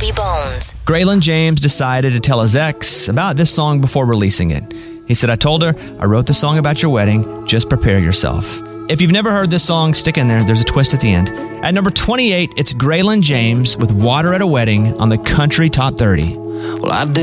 Bobby Bones. Graylin James decided to tell his ex about this song before releasing it. He said, I told her, I wrote the song about your wedding. Just prepare yourself. If you've never heard this song, stick in there. There's a twist at the end. At number 28, it's Graylin James with Water at a Wedding on the Country Top 30. Well, I did